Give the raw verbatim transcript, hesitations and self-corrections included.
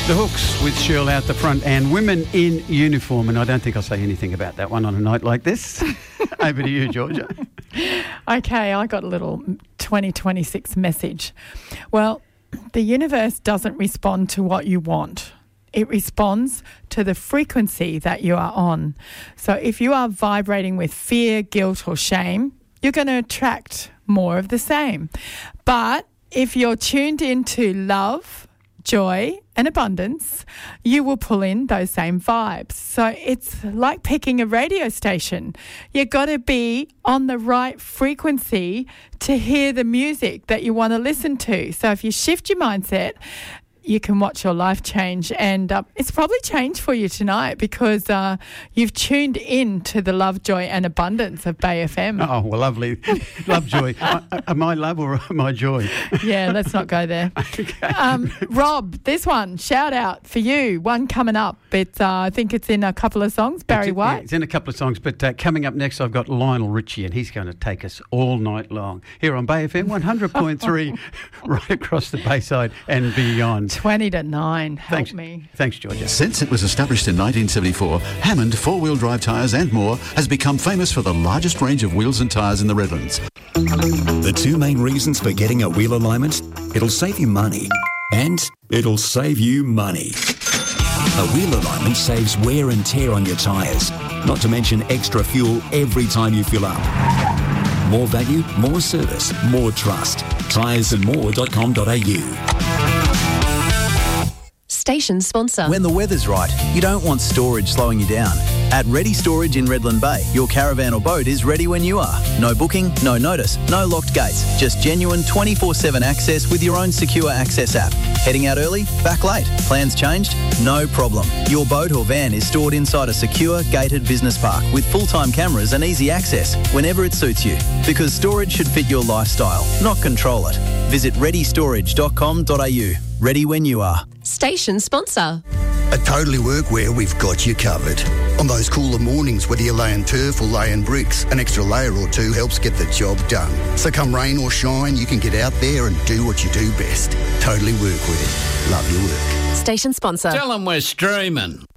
The Hooks with Shirl out the front and Women in Uniform. And I don't think I'll say anything about that one on a night like this. Over to you, Georgia. Okay, I got a little twenty twenty-six message. Well, the universe doesn't respond to what you want. It responds to the frequency that you are on. So if you are vibrating with fear, guilt or shame, you're going to attract more of the same. But if you're tuned into love, joy and abundance, you will pull in those same vibes. So it's like picking a radio station. You've got to be on the right frequency to hear the music that you want to listen to. So if you shift your mindset, you can watch your life change. And uh, it's probably changed for you tonight because uh, you've tuned in to the love, joy and abundance of Bay F M. Oh, well, lovely. Love, joy. Am I love or am I joy? Yeah, let's not go there. Okay. Um, Rob, this one, shout out for you. One coming up. It's, uh, I think it's in a couple of songs, Barry it's, White. Yeah, it's in a couple of songs, but uh, coming up next I've got Lionel Richie and he's going to take us all night long here on Bay F M one hundred point three right across the Bayside and beyond. twenty to nine. Help Thanks. me. Thanks, Georgia. Since it was established in nineteen seventy-four, Hammond four-wheel drive tyres and more has become famous for the largest range of wheels and tyres in the Redlands. The two main reasons for getting a wheel alignment: it'll save you money and it'll save you money. A wheel alignment saves wear and tear on your tyres, not to mention extra fuel every time you fill up. More value, more service, more trust. tyres and more dot com dot a u. Station sponsor. When the weather's right, you don't want storage slowing you down. At Ready Storage in Redland Bay, your caravan or boat is ready when you are. No booking, no notice, no locked gates. Just genuine twenty-four seven access with your own secure access app. Heading out early? Back late? Plans changed? No problem. Your boat or van is stored inside a secure, gated business park with full-time cameras and easy access whenever it suits you. Because storage should fit your lifestyle, not control it. Visit ready storage dot com dot a u. Ready when you are. Station sponsor. At Totally Workwear, we've got you covered. On those cooler mornings, whether you're laying turf or laying bricks, an extra layer or two helps get the job done. So come rain or shine, you can get out there and do what you do best. Totally Workwear. Love your work. Station sponsor. Tell them we're streaming.